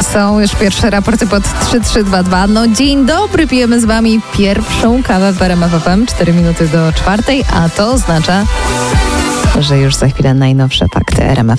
są już pierwsze raporty pod 3322. No dzień dobry, pijemy z wami pierwszą kawę w RMF FM, 4 minuty do 4, a to oznacza, że już za chwilę najnowsze fakty RMF